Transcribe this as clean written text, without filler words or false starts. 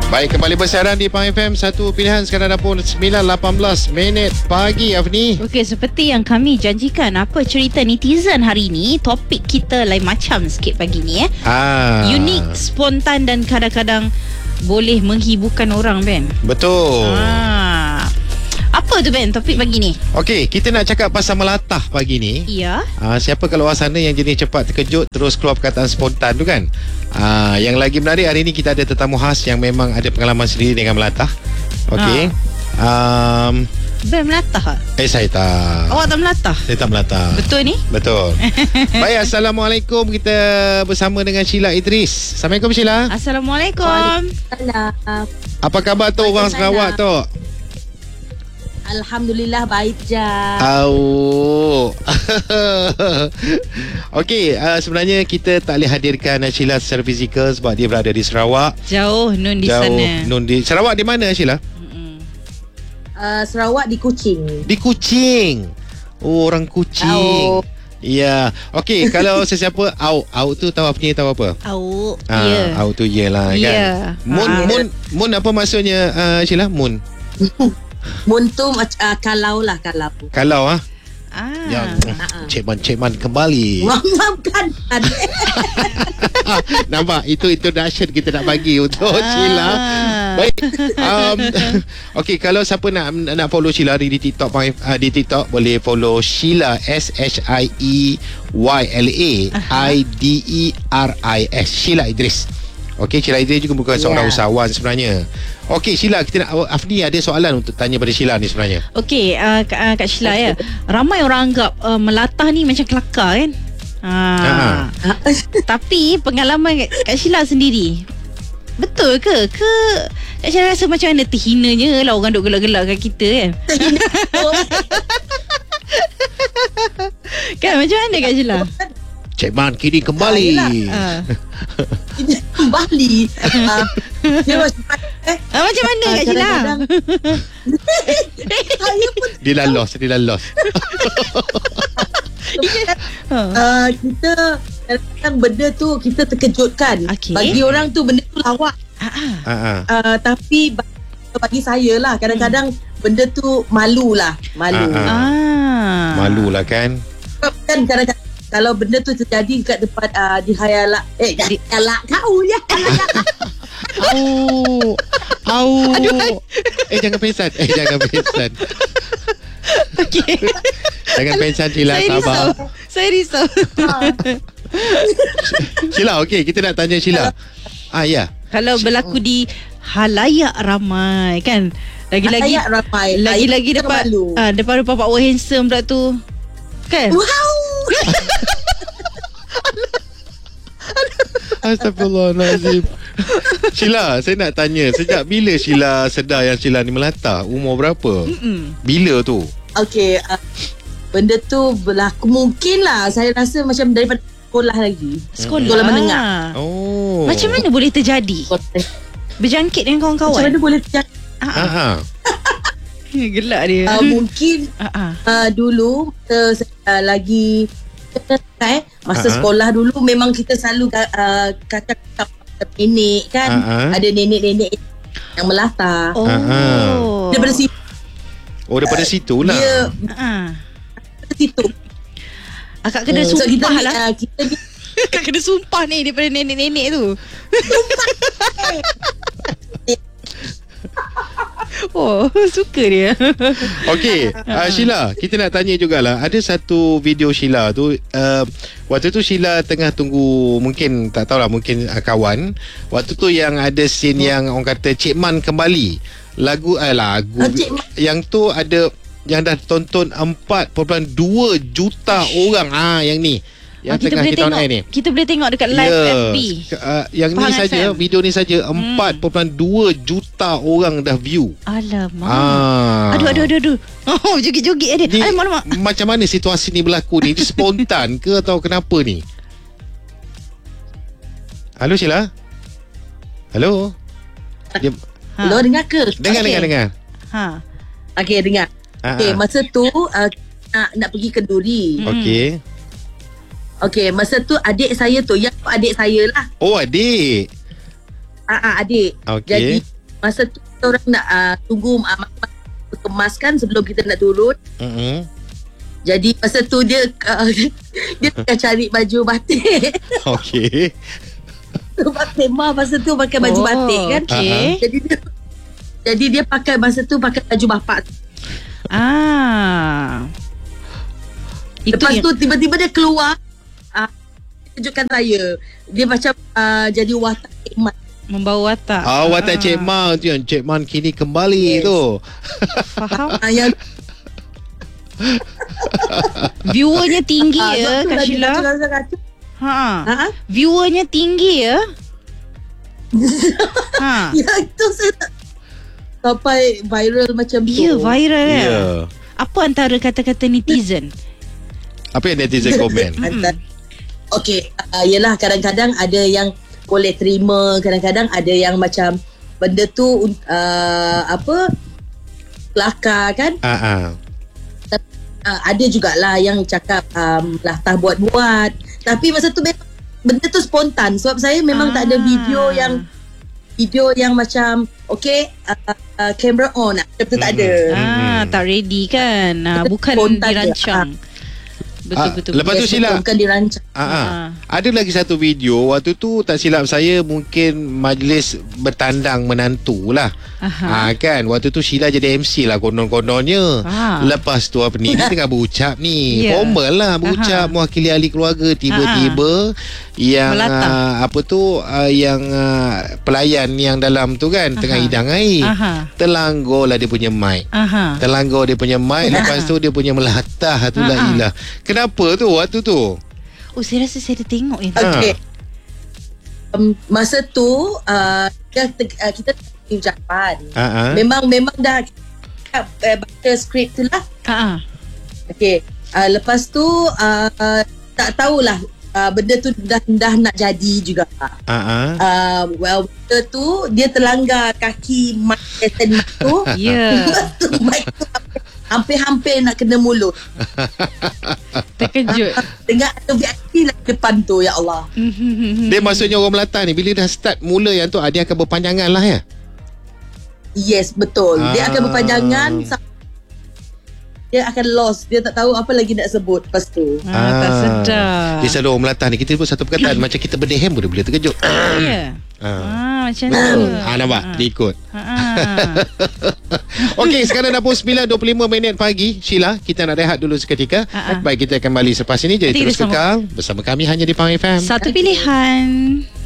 Baik, kembali bersiaran di Pang FM. Satu pilihan sekarang dah pun 9.18 minit pagi, Afni. Okey, seperti yang kami janjikan, apa cerita netizen hari ni? Topik kita lain macam sikit pagi ni Unik, spontan dan kadang-kadang boleh menghiburkan orang, Ben. Betul. Apa tu, Ben, topik pagi ni? Okey, kita nak cakap pasal melatah pagi ni. Ya. Siapa kat luar sana yang jenis cepat terkejut terus keluar perkataan spontan tu kan? Yang lagi menarik, hari ni kita ada tetamu khas yang memang ada pengalaman sendiri dengan melatah. Okey. Ben melatah tak? Saya tak. Awak tak melatah? Saya tak melatah. Betul ni? Betul. Baik, Assalamualaikum. Kita bersama dengan Sheila Idris. Assalamualaikum, Sheila. Assalamualaikum. Waalaikumsalam. Apa khabar tu orang Sarawak tu? Alhamdulillah baik je. Okey, sebenarnya kita tak boleh hadirkan Sheila secara fizikal sebab dia berada di Sarawak. Jauh Nun di sana. Nun di Sarawak di mana, Sheila? Sarawak di Kuching. Di Kuching. Oh, orang Kuching. Ya. Okey, kalau sesiapa au tu tahu apa ni, tahu apa? Au. Ya. Au tu yelah kan. Mun apa maksudnya, Sheila? Mun. Mun tu kalau. Kalau yang Cikman kembali. Maafkan. Nampak, itu introduction kita nak bagi untuk Sheila. Baik. Okey, kalau siapa nak follow Sheila di TikTok, di TikTok boleh follow Sheila SHIEYLA IDERIS, Sheila Idris. Okey, Sheila Idris juga bukan seorang usahawan sebenarnya. Okey, Sheila, kita nak, Afni ada soalan untuk tanya pada Sheila ni sebenarnya. Okey, Kak Sheila ya. Ramai orang anggap melatah ni macam kelakar kan? Tapi pengalaman Kak Sheila sendiri, betul ke? Kak Sheila rasa macam mana, terhinanya lah orang duk gelak-gelak kat kita kan? Kan macam mana Kak Sheila? Cikman kini kembali. Kembali. Dia macam mana Kak Sheila? Dia lalos. Kita kadang-kadang benda tu kita terkejutkan. Bagi orang tu benda tu lawak. Tapi bagi saya lah, kadang-kadang benda tu malu lah. Malu lah kan. Kan kadang-kadang kalau benda tu terjadi kat depan di khayalak kau ya. Jangan pingsan. Okey. Jangan pingsan, Sheila, sabar. Saya risau. Sheila, okey, kita nak tanya Sheila. Ya. Kalau berlaku di halayak ramai kan, lagi-lagi depan Pak Wah handsome pula tu kan. Wow. Astagfirullahalazim. Sheila, saya nak tanya, sejak bila Sheila sedar yang Sheila ni melatah? Umur berapa? Bila tu? Okey, benda tu berlaku mungkin lah, saya rasa macam daripada sekolah lagi. Sekolah menengah. Macam mana boleh terjadi? Berjangkit dengan kawan-kawan? Macam mana boleh terjadi? Gelak dia. Mungkin dulu saya lagi masa sekolah dulu memang kita selalu kacak nenek kan. Ada nenek-nenek yang melatah. Daripada situ. Daripada situ lah. Daripada situ. Akak kena sumpah lah. Kita kena sumpah ni daripada nenek-nenek tu. Suka dia. Okey, Sheila, kita nak tanya jugalah. Ada satu video Sheila tu, waktu tu Sheila tengah tunggu, mungkin tak tahulah, mungkin kawan. Waktu tu yang ada scene yang orang kata Cikman kembali. Lagu yang tu ada yang dah tonton 4.2 juta orang. Yang ni yang kita tengah kita online ni. Kita boleh tengok dekat live FB. Yang ni saja, video ni saja 4.2 juta orang dah view. Alamak. Aduh. Joget-joget dia. Alamak. Macam mana situasi ni berlaku ni? Dia spontan ke atau kenapa ni? Halo Sheila? Halo? Hello, dengar ke? Dengar. Okey, dengar. Okey, masa tu nak pergi kenduri. Okey, masa tu adik saya tu, yang adik saya lah. Oh, adik. Adik. Okay. Jadi masa tu kita orang nak tunggu kemaskan sebelum kita nak turun. Jadi masa tu dia tengah cari baju batik. Okey. Batik masa tu pakai baju batik kan. Jadi dia pakai masa tu pakai baju bapak. Lepas tu tiba-tiba dia keluar, kejutkan saya. Dia macam jadi watak Cik Man. Membawa watak. Watak Cik Man tu yang Cik Man kini kembali tu. Faham? Yang viewernya tinggi Kak Sheila. Viewernya tinggi ya. Ya itu saya tak sampai viral macam tu. Ya viral ya. Apa antara kata-kata netizen? Apa yang netizen komen? Okey, yelah kadang-kadang ada yang boleh terima, kadang-kadang ada yang macam benda tu kelakar kan. Ada jugalah yang cakap latah buat-buat. Tapi masa tu memang benda tu spontan. Sebab saya memang tak ada video yang macam camera on. Macam tu tak ada. Tak ready kan. Bukan dirancang. Betul-betul. Lepas tu Sheila, bukan dirancang. ada lagi satu video. Waktu tu tak silap saya mungkin majlis bertandang menantu lah. Kan waktu tu Sheila jadi MC lah konon-kononnya. Lepas tu apa ni, dia tengah berucap ni, formal lah berucap mewakili ahli keluarga. Tiba-tiba yang yang pelayan yang dalam tu kan tengah hidang air, terlanggar lah dia punya mic. Lepas tu dia punya melatah tu la ilah. Kenapa tu waktu tu? Saya rasa saya dah tengok ni. Masa tu kita ucapan. Memang dah baca skrip tu lah. Lepas tu tak tahulah benda tu dah nak jadi juga. Benda tu dia terlanggar kaki mic tu. Lepas tu mic tu hampir-hampir nak kena mulut. Terkejut. Dengar ada VIP lah depan tu, ya Allah. Dia maksudnya orang Melata ni bila dah start mula yang tu, dia akan berpanjangan lah ya? Yes, betul. Dia akan berpanjangan, dia akan lost. Dia tak tahu apa lagi nak sebut lepas tu. Tak sedar. Dia selalu orang Melata ni, kita sebut satu perkataan macam kita berdehem pun dia boleh terkejut. Macam tu. Nampak? Dia ikut. Okey, sekarang dah pukul 9.25 pagi. Sheila, kita nak rehat dulu seketika. Baik, kita akan kembali selepas ini. Jadi terus kekal bersama kami hanya di Pang FM. Satu pilihan.